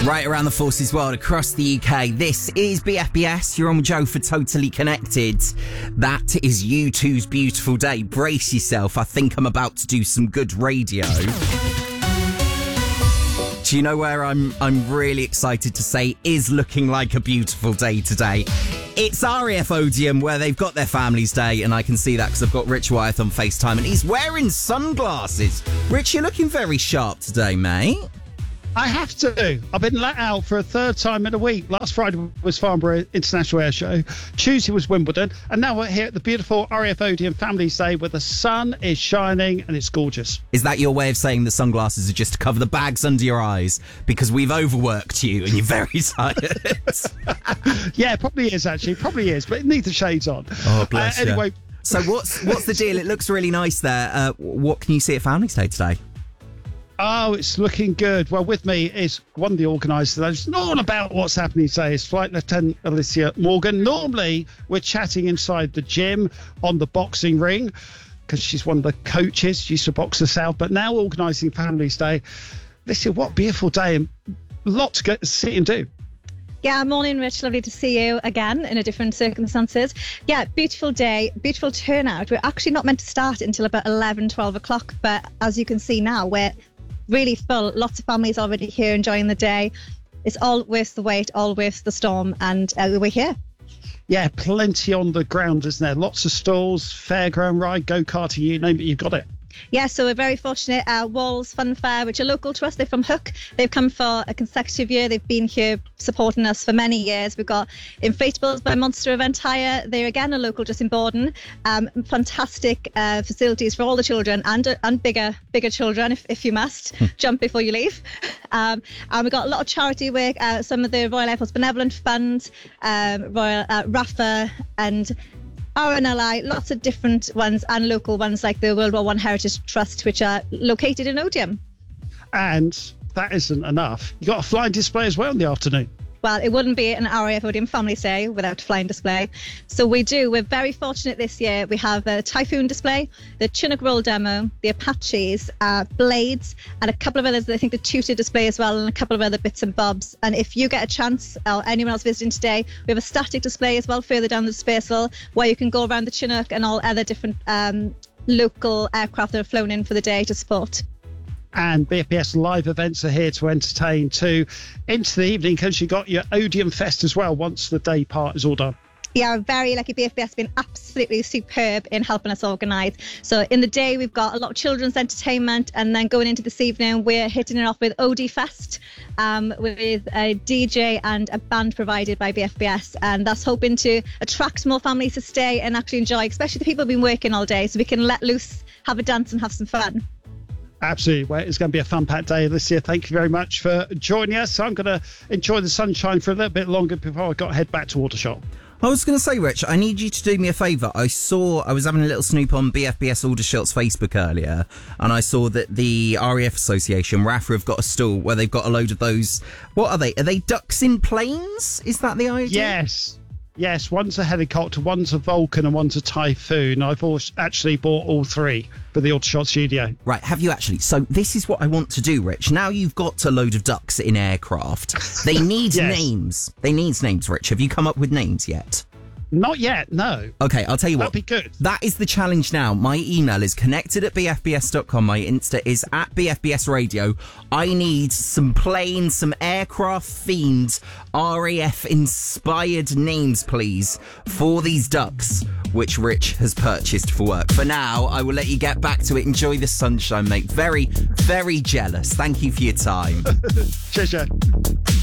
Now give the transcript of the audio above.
Right around the forces world, across the UK, this is BFBS. You're on with Joe for Totally Connected. That is U2's Beautiful Day. Brace yourself. I think I'm about to do some good radio. Do you know where I'm really excited to say is looking like a beautiful day today? It's RAF Odeon, where they've got their Family's Day, and I can see that because I've got Rich Wyeth on FaceTime, and he's wearing sunglasses. Rich, you're looking very sharp today, mate. I have to. I've been let out for a third time in a week. Last Friday was Farnborough International Air Show. Tuesday was Wimbledon. And now we're here at the beautiful RAF Odeon Family's Day where the sun is shining and it's gorgeous. Is that your way of saying the sunglasses are just to cover the bags under your eyes? Because we've overworked you and you're very tired. Yeah, probably is actually. Probably is. But it needs the shades on. Oh, bless you. Anyway. So what's the deal? It looks really nice there. What can you see at Family's Day today? Oh, it's looking good. Well, with me is one of the organisers. It's not all about what's happening today. It's Flight Lieutenant Alicia Morgan. Normally, we're chatting inside the gym on the boxing ring because she's one of the coaches. She used to box herself, but now organising Family's Day. Alicia, what a beautiful day and a lot to go see and do. Yeah, morning, Rich. Lovely to see you again in a different circumstances. Yeah, beautiful day, beautiful turnout. We're actually not meant to start until about 11, 12 o'clock, but as you can see now, we're really full. Lots of families already here enjoying the day. It's all worth the wait, all worth the storm, and we're here. Yeah, plenty on the ground, isn't there? Lots of stalls, fairground ride, go-karting, you name it, you've got it. Yeah, so we're very fortunate. Walls Fun Fair, which are local to us, they're from Hook. They've come for a consecutive year. They've been here supporting us for many years. We've got Inflatables by Monster Event Hire. They're again a local just in Borden. Fantastic facilities for all the children and bigger children, if you must. Jump before you leave. And we've got a lot of charity work. Some of the Royal Air Force Benevolent Fund, Royal RAFA, and RNLI, lots of different ones and local ones like the World War I Heritage Trust, which are located in Odeon. And that isn't enough. You got a flying display as well in the afternoon. Well, it wouldn't be an RAF Odeon Family's Day without flying display. So we're very fortunate this year. We have a Typhoon display, the Chinook Roll demo, the Apaches, Blades, and a couple of others. I think the Tutor display as well, and a couple of other bits and bobs. And if you get a chance, or anyone else visiting today, we have a static display as well further down the displays hall where you can go around the Chinook and all other different local aircraft that are flown in for the day to support. And BFBS live events are here to entertain too. Into the evening, because you got your Odeon Fest as well once the day part is all done. Yeah, very lucky. BFBS has been absolutely superb in helping us organise. So in the day, we've got a lot of children's entertainment, and then going into this evening, we're hitting it off with OD Fest with a DJ and a band provided by BFBS. And that's hoping to attract more families to stay and actually enjoy, especially the people who've been working all day, so we can let loose, have a dance and have some fun. Absolutely. Well, it's going to be a fun-packed day this year. Thank you very much for joining us. I'm going to enjoy the sunshine for a little bit longer before I got to head back to Aldershot. I was going to say, Rich, I need you to do me a favour. I was having a little snoop on BFBS Aldershot's Facebook earlier, and I saw that the RAF Association, RAFA, have got a stall where they've got a load of those. What are they? Are they ducks in planes? Is that the idea? Yes, one's a helicopter, one's a Vulcan, and one's a Typhoon. I've actually bought all three for the Aldershot studio. Right, have you actually? So this is what I want to do, Rich. Now you've got a load of ducks in aircraft. They need names. They need names, Rich. Have you come up with names yet? Not yet, no. Okay, I'll tell you what. That'd be good. That is the challenge now. My email is connected@bfbs.com. My Insta is @BFBS I need some planes, some aircraft-themed, RAF-inspired names, please, for these ducks, which Rich has purchased for work. For now, I will let you get back to it. Enjoy the sunshine, mate. Very, very jealous. Thank you for your time. Cheers, Jeff.